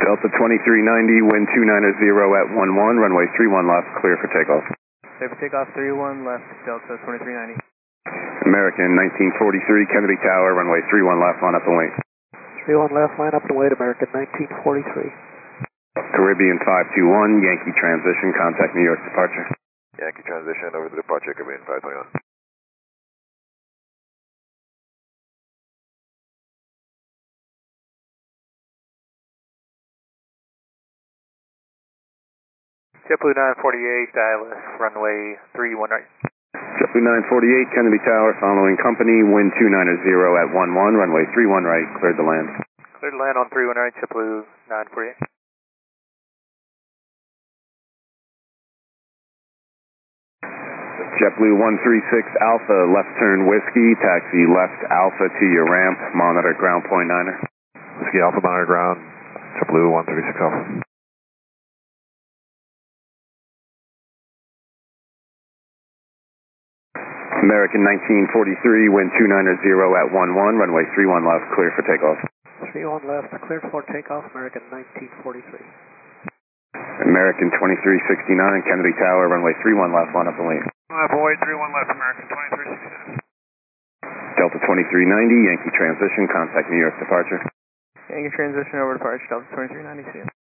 Delta 2390, wind 290 at 11, runway 31 left, clear for takeoff. Clear for takeoff, 31 left, Delta 2390. American 1943, Kennedy Tower, runway 31 left, line up and wait. 31 left, line up and wait, American 1943. Caribbean 521, Yankee transition, contact New York departure. Yankee transition over the departure, Caribbean 521. JetBlue 948, ILS, runway 31 right. JetBlue 948, Kennedy Tower, following company, wind 290 at 11, runway 31 right, cleared to land. Cleared to land on 31 right, JetBlue 948. JetBlue 136 Alpha, left turn whiskey, taxi left Alpha to your ramp, monitor ground point 9er. Whiskey Alpha, monitor ground, JetBlue 136 Alpha. American 1943, wind 290 at 11, runway 31 left, clear for takeoff. 31 left, clear for takeoff, American 1943. American 2369, Kennedy Tower, runway 31 left, line up and wait. Void 31 left, American 2369. Delta 2390, Yankee transition, contact New York departure. Yankee transition over departure, Delta 2390, see you.